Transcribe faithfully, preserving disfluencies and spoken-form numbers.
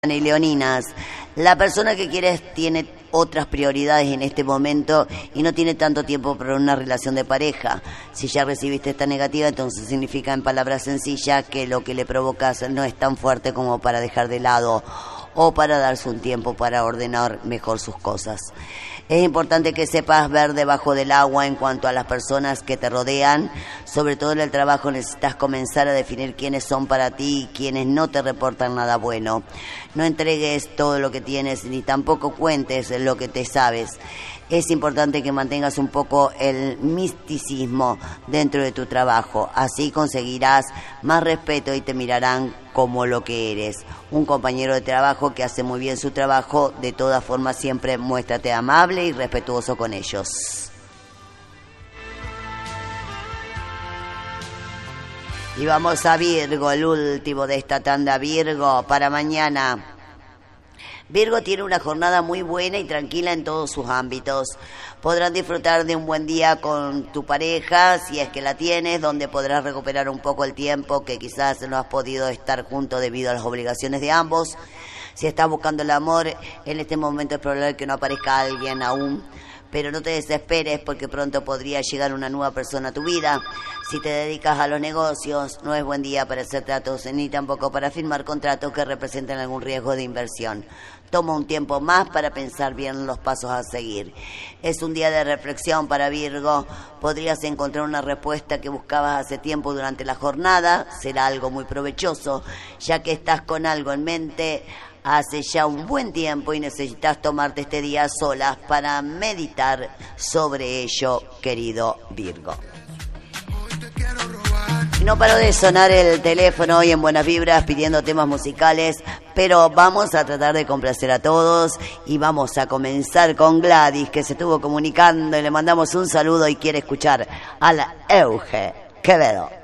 y leoninas. La persona que quieres tiene otras prioridades en este momento y no tiene tanto tiempo para una relación de pareja. Si ya recibiste esta negativa, entonces significa en palabras sencillas que lo que le provocas no es tan fuerte como para dejar de lado o para darse un tiempo para ordenar mejor sus cosas. Es importante que sepas ver debajo del agua en cuanto a las personas que te rodean. Sobre todo en el trabajo necesitas comenzar a definir quiénes son para ti y quiénes no te reportan nada bueno. No entregues todo lo que tienes ni tampoco cuentes lo que te sabes. Es importante que mantengas un poco el misticismo dentro de tu trabajo. Así conseguirás más respeto y te mirarán como lo que eres. Un compañero de trabajo que hace muy bien su trabajo, de todas formas siempre muéstrate amable y respetuoso con ellos. Y vamos a Virgo, el último de esta tanda. Virgo, para mañana. Virgo tiene una jornada muy buena y tranquila en todos sus ámbitos. Podrás disfrutar de un buen día con tu pareja, si es que la tienes, donde podrás recuperar un poco el tiempo que quizás no has podido estar juntos debido a las obligaciones de ambos. Si estás buscando el amor, en este momento es probable que no aparezca alguien aún, pero no te desesperes porque pronto podría llegar una nueva persona a tu vida. Si te dedicas a los negocios, no es buen día para hacer tratos ni tampoco para firmar contratos que representen algún riesgo de inversión. Toma un tiempo más para pensar bien los pasos a seguir. Es un día de reflexión para Virgo. Podrías encontrar una respuesta que buscabas hace tiempo durante la jornada. Será algo muy provechoso, ya que estás con algo en mente hace ya un buen tiempo y necesitas tomarte este día solas para meditar sobre ello, querido Virgo. Y no paró de sonar el teléfono hoy en Buenas Vibras pidiendo temas musicales, pero vamos a tratar de complacer a todos y vamos a comenzar con Gladys, que se estuvo comunicando y le mandamos un saludo y quiere escuchar a la Euge Quevedo.